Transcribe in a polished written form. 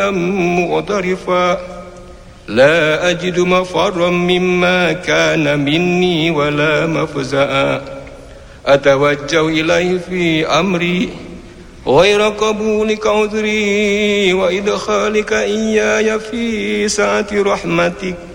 مغترفا لا أجد مفرا مما كان مني ولا مفزعا أتوجه إليه في أمري غير قبولك عذري وإدخالك إياي في سعة رحمتك